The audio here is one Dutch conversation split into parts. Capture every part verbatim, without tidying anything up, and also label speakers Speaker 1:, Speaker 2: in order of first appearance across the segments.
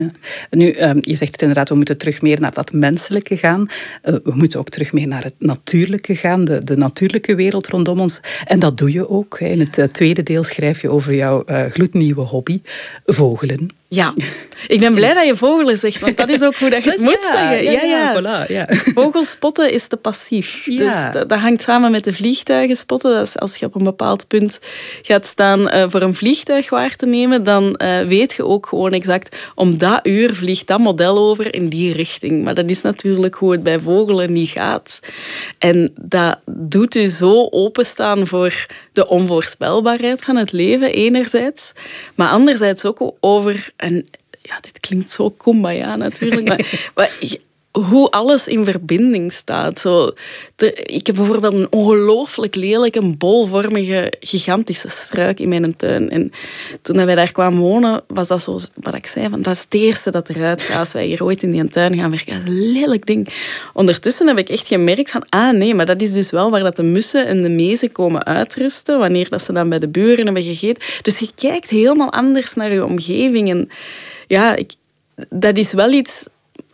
Speaker 1: Ja. Nu, um, je zegt het inderdaad, we moeten terug meer naar dat menselijke gaan. Uh, we moeten ook terug meer naar het natuurlijke gaan, de, de natuurlijke wereld rondom ons. En dat doe je ook. Hè. In het uh, tweede deel schrijf je over jouw uh, gloednieuwe hobby, vogelen.
Speaker 2: Ja, ik ben blij dat je vogelen zegt, want dat is ook hoe dat je het moet
Speaker 1: ja,
Speaker 2: zeggen.
Speaker 1: Ja, ja, ja. Voilà, ja.
Speaker 2: Vogelspotten is te passief.
Speaker 1: Ja.
Speaker 2: Dus dat, dat hangt samen met de vliegtuigen spotten. Dus als je op een bepaald punt gaat staan uh, voor een vliegtuig waar te nemen, dan uh, weet je ook gewoon exact, om dat uur vliegt dat model over in die richting. Maar dat is natuurlijk hoe het bij vogelen niet gaat. En dat doet u zo openstaan voor de onvoorspelbaarheid van het leven, enerzijds. Maar anderzijds ook over... En ja, dit klinkt zo kumbaya natuurlijk, maar, maar hoe alles in verbinding staat. Zo, de, ik heb bijvoorbeeld een ongelooflijk lelijke, bolvormige, gigantische struik in mijn tuin. En toen wij daar kwamen wonen, was dat zo wat ik zei, van, dat is het eerste dat eruit gaat als wij hier ooit in die tuin gaan werken. Dat is een lelijk ding. Ondertussen heb ik echt gemerkt van, ah nee, maar dat is dus wel waar dat de mussen en de mezen komen uitrusten, wanneer dat ze dan bij de buren hebben gegeten. Dus je kijkt helemaal anders naar je omgeving. En ja, ik, dat is wel iets...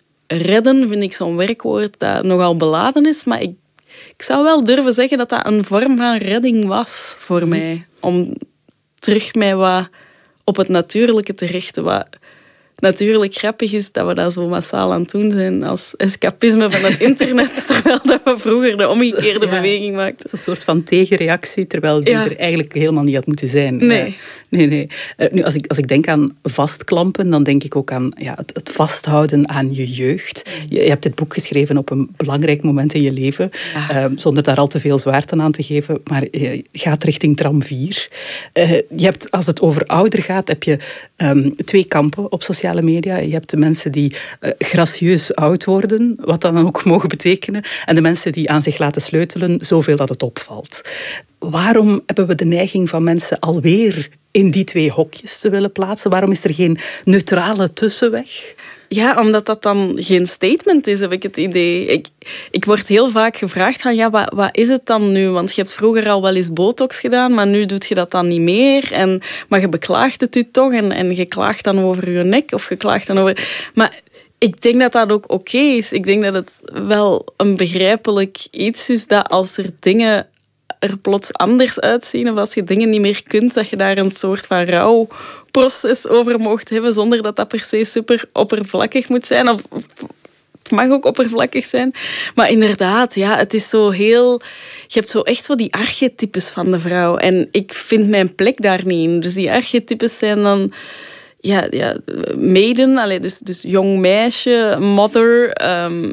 Speaker 2: Redden vind ik zo'n werkwoord dat nogal beladen is, maar ik, ik zou wel durven zeggen dat dat een vorm van redding was voor mij. Om terug mij wat op het natuurlijke te richten. Wat natuurlijk grappig is dat we dat zo massaal aan het doen zijn als escapisme van het internet, terwijl dat we vroeger de omgekeerde ja. beweging maakten.
Speaker 1: Het is een soort van tegenreactie, terwijl die ja. er eigenlijk helemaal niet had moeten zijn.
Speaker 2: Nee.
Speaker 1: Ja. Nee, nee. Uh, nu, als ik, als ik denk aan vastklampen, dan denk ik ook aan ja, het, het vasthouden aan je jeugd. Je, je hebt dit boek geschreven op een belangrijk moment in je leven, ja. uh, zonder daar al te veel zwaarte aan te geven, maar je gaat richting tram vier. Uh, je hebt, als het over ouder gaat, heb je um, twee kampen op sociale media. Je hebt de mensen die uh, gracieus oud worden, wat dan ook mogen betekenen, en de mensen die aan zich laten sleutelen, zoveel dat het opvalt. Waarom hebben we de neiging van mensen alweer in die twee hokjes te willen plaatsen? Waarom is er geen neutrale tussenweg?
Speaker 2: Ja, omdat dat dan geen statement is, heb ik het idee. Ik, ik word heel vaak gevraagd van, ja, wat, wat is het dan nu? Want je hebt vroeger al wel eens botox gedaan, maar nu doet je dat dan niet meer. En, maar je beklaagt het u toch en, en je klaagt dan over je nek of je klaagt dan over... Maar ik denk dat dat ook oké okay is. Ik denk dat het wel een begrijpelijk iets is dat als er dingen er plots anders uitzien of als je dingen niet meer kunt, dat je daar een soort van rouwproces over mocht hebben zonder dat dat per se super oppervlakkig moet zijn. Of het mag ook oppervlakkig zijn. Maar inderdaad, ja, het is zo heel... Je hebt zo echt zo die archetypes van de vrouw. En ik vind mijn plek daar niet in. Dus die archetypes zijn dan... Ja, ja maiden, allez, dus, dus jong meisje, mother... Um,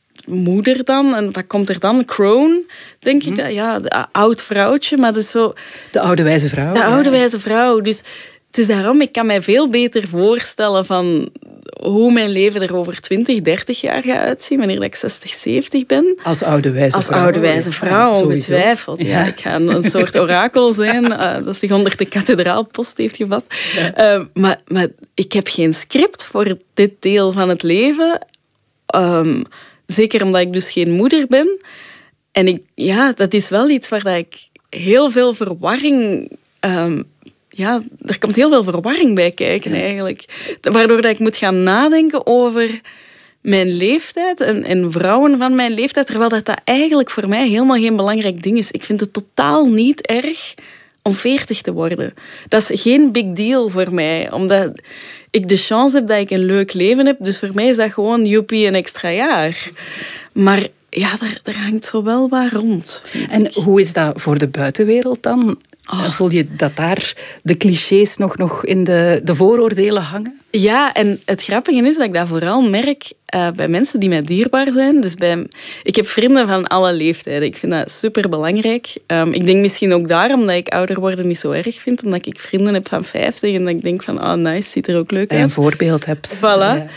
Speaker 2: moeder dan. En wat komt er dan? Crone, denk ik. Mm. Ja, de oud vrouwtje, maar dus zo...
Speaker 1: De oude wijze vrouw.
Speaker 2: De oude ja. wijze vrouw. Dus het is daarom, ik kan mij veel beter voorstellen van hoe mijn leven er over twintig, dertig jaar gaat uitzien, wanneer ik zestig, zeventig ben.
Speaker 1: Als oude wijze
Speaker 2: Als
Speaker 1: vrouw.
Speaker 2: Als oude wijze vrouw,
Speaker 1: ja,
Speaker 2: ongetwijfeld. Ja. Ja, ik ga een, een soort orakel zijn uh, dat zich onder de kathedraalpost heeft gevat. Ja. Uh, maar, maar ik heb geen script voor dit deel van het leven. Um, Zeker omdat ik dus geen moeder ben. En ik, ja, dat is wel iets waar dat ik heel veel verwarring... Um, ja, er komt heel veel verwarring bij kijken eigenlijk. Waardoor dat ik moet gaan nadenken over mijn leeftijd en, en vrouwen van mijn leeftijd, terwijl dat, dat eigenlijk voor mij helemaal geen belangrijk ding is. Ik vind het totaal niet erg om veertig te worden. Dat is geen big deal voor mij, omdat ik de chance heb dat ik een leuk leven heb. Dus voor mij is dat gewoon joepie een extra jaar. Maar ja, daar, daar hangt zo wel wat rond.
Speaker 1: En
Speaker 2: ik.
Speaker 1: Hoe is dat voor de buitenwereld dan? Oh. Voel je dat daar de clichés nog, nog in de, de vooroordelen hangen?
Speaker 2: Ja, en het grappige is dat ik dat vooral merk uh, bij mensen die mij dierbaar zijn. Dus bij, ik heb vrienden van alle leeftijden. Ik vind dat superbelangrijk. Um, ik denk misschien ook daarom dat ik ouder worden niet zo erg vind. Omdat ik vrienden heb van vijftig en dat ik denk van, oh nice, ziet er ook leuk uit.
Speaker 1: En een voorbeeld hebt.
Speaker 2: Voilà.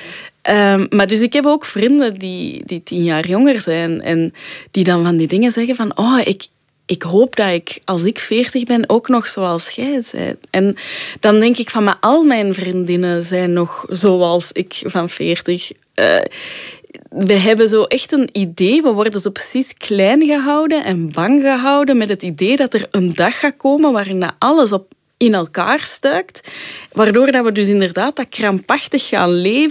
Speaker 2: Ja. Um, maar dus ik heb ook vrienden die, die tien jaar jonger zijn en die dan van die dingen zeggen van, oh, ik... Ik hoop dat ik, als ik veertig ben, ook nog zoals jij bent. En dan denk ik van, maar al mijn vriendinnen zijn nog zoals ik van veertig. Uh, we hebben zo echt een idee. We worden zo precies klein gehouden en bang gehouden met het idee dat er een dag gaat komen waarin dat alles op in elkaar stuikt. Waardoor dat we dus inderdaad dat krampachtig gaan leven